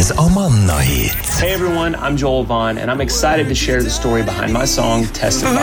Ez a Manna Hit. Hey everyone, I'm Joel Vaughn, and I'm excited to share the story behind my song, Testify.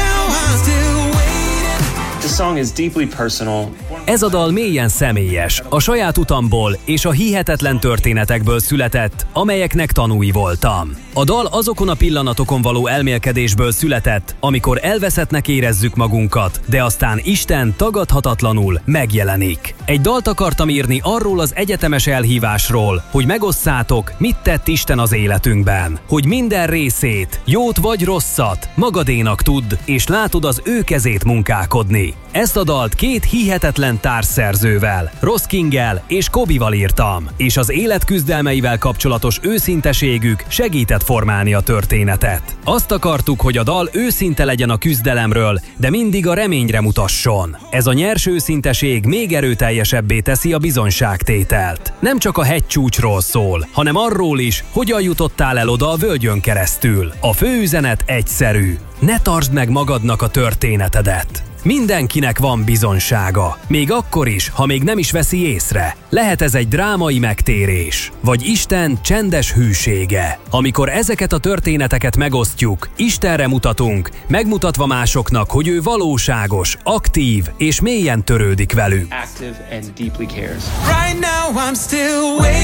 The song is deeply personal. Ez a dal mélyen személyes, a saját utamból és a hihetetlen történetekből született, amelyeknek tanúi voltam. A dal azokon a pillanatokon való elmélkedésből született, amikor elveszettnek érezzük magunkat, de aztán Isten tagadhatatlanul megjelenik. Egy dalt akartam írni arról az egyetemes elhívásról, hogy megosszátok, mit tett Isten az életünkben, hogy minden részét, jót vagy rosszat, magadénak tudd, és látod az ő kezét munkálkodni. Ezt a dalt két hihetetlen társszerzővel, Ross Kinggel és Kobival írtam, és az élet küzdelmeivel kapcsolatos őszinteségük segített formálni a történetet. Azt akartuk, hogy a dal őszinte legyen a küzdelemről, de mindig a reményre mutasson. Ez a nyers őszinteség még erőteljesebbé teszi a bizonyságtételt. Nem csak a hegycsúcsról szól, hanem arról is, hogyan jutottál el oda a völgyön keresztül. A fő üzenet egyszerű. Ne tartsd meg magadnak a történetedet. Mindenkinek van bizonsága, még akkor is, ha még nem is veszi észre. Lehet ez egy drámai megtérés, vagy Isten csendes hűsége. Amikor ezeket a történeteket megosztjuk, Istenre mutatunk, megmutatva másoknak, hogy ő valóságos, aktív és mélyen törődik velük. Active and deeply cares. Right now I'm still waiting.